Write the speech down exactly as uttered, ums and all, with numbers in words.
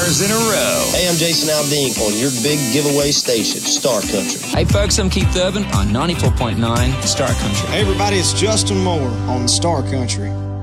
stars in a row. Hey, I'm Jason Aldean on your big giveaway station, Star Country. Hey, folks, I'm Keith Urban on ninety-four point nine Star Country. Hey, everybody, it's Justin Moore on Star Country.